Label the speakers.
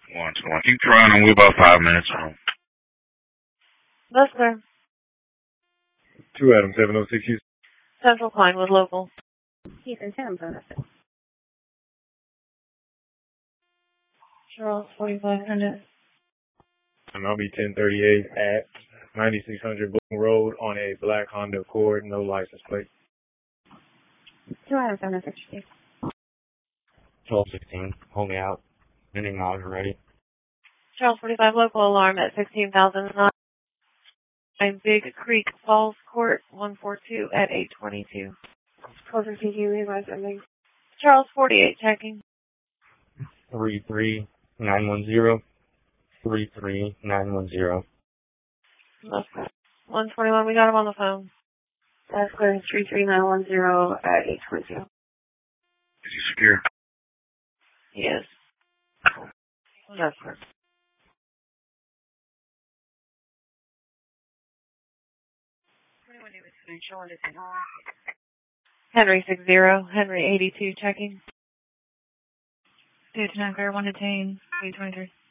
Speaker 1: 121. Keep trying and we're about 5 minutes home.
Speaker 2: That's clear.
Speaker 3: 2 Adam 706 Houston.
Speaker 2: Central Pinewood Local.
Speaker 4: Houston 10,
Speaker 2: Charles 4500.
Speaker 3: And I'll be 1038 at 9600 Boone Road on a black Honda Accord, no license plate.
Speaker 4: 2 Adam 706 Houston.
Speaker 5: 1216, hold me out. Ending knowledge ready.
Speaker 2: Charles 45 Local Alarm at 16,009. Big Creek Falls Court 142 at 822.
Speaker 4: Closer to you, realize ending.
Speaker 2: Charles 48 checking.
Speaker 5: 33910. 33910.
Speaker 2: That's clear. 121, we got him on the phone.
Speaker 4: That's clear. 33910 at 822.
Speaker 1: Is he secure?
Speaker 2: He is. That's clear. Henry 60, Henry 82 checking.
Speaker 6: 229 Fair 1 detain, 323.